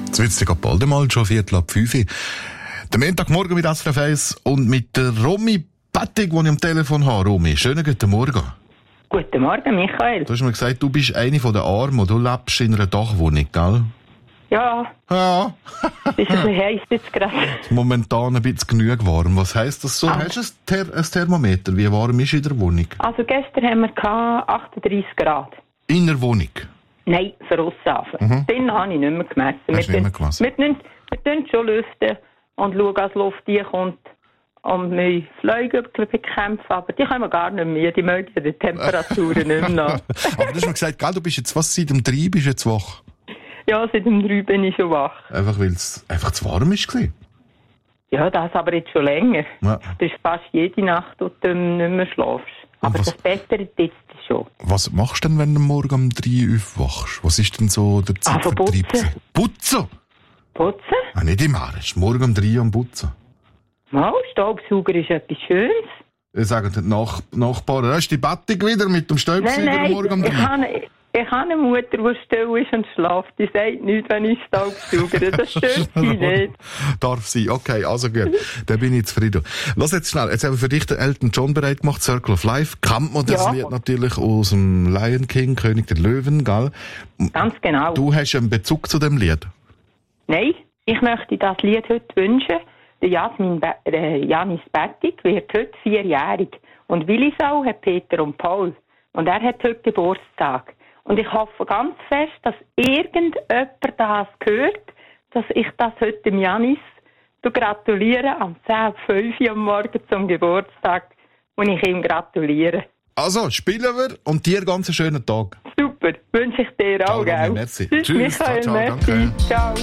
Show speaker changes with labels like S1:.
S1: Jetzt wird es ja bald einmal schon 4:45. Der Montagmorgen mit SRF 1 und mit der Romy Pettig, die ich am Telefon habe. Romy, schönen guten Morgen.
S2: Guten Morgen, Michael.
S1: Du hast mir gesagt, du bist eine von den Armen, du lebst in einer Dachwohnung, gell?
S2: Ja.
S1: Ja.
S2: Ist ein bisschen heiß jetzt gerade.
S1: Momentan ein bisschen genug warm. Was heisst das so? Hast du ein Thermometer? Wie warm ist in der Wohnung?
S2: Also gestern haben wir 38 Grad.
S1: In der Wohnung?
S2: Nein, für Ausschaffen. Den habe ich nicht mehr gemessen.
S1: Hast du nicht mehr gemessen?
S2: Wir tun schon lüften und schauen, als Luft kommt. Und wir Fliegen bekämpfen, aber die können wir gar nicht mehr. Die mögen die Temperaturen nicht mehr nach.
S1: Aber du hast mir gesagt, gell, du bist jetzt seit dem 3 bist jetzt wach?
S2: Ja, seit dem 3 bin ich schon wach.
S1: Einfach weil es einfach zu warm war?
S2: Ja, das aber jetzt schon länger.
S1: Ja.
S2: Das ist fast jede Nacht, wo du nicht mehr schlafst. Aber das Bessere jetzt schon.
S1: Was machst du denn, wenn du morgen um 3 aufwachst? Was ist denn so der Zeitvertreib? Putzen?
S2: Putzen?
S1: Ah, nicht immer. Es ist morgen um 3 am Putzen.
S2: Mal, Staubsauger ist etwas Schönes.
S1: Ich sage den Nachbarn, da ist die Bettung wieder mit dem Staubsauger morgen um 3.
S2: Ich habe eine Mutter, die still ist und schläft. Die sagt nichts, wenn ich Staubsauger. Das stört sie nicht.
S1: Darf sie. Okay, also gut. Dann bin ich zufrieden. Lass jetzt schnell. Jetzt haben wir für dich den Elton John bereit gemacht, Circle of Life. Kennt man das Lied natürlich aus dem Lion King, König der Löwen, gell?
S2: Ganz genau.
S1: Du hast einen Bezug zu dem Lied?
S2: Nein, ich möchte das Lied heute wünschen. Der Janis Bettig wird heute 4-jährig. Und Willisau hat Peter und Paul. Und er hat heute Geburtstag. Und ich hoffe ganz fest, dass irgendjemand das hört, dass ich das heute dem Janis gratuliere am 10:05 Uhr am Morgen zum Geburtstag und ich ihm gratuliere.
S1: Also, spielen wir und dir ganz einen schönen Tag.
S2: Super, wünsche ich dir auch, gell?
S1: Merci.
S2: Tschüss, Michael,
S1: ciao,
S2: merci.
S1: danke.
S2: Ciao.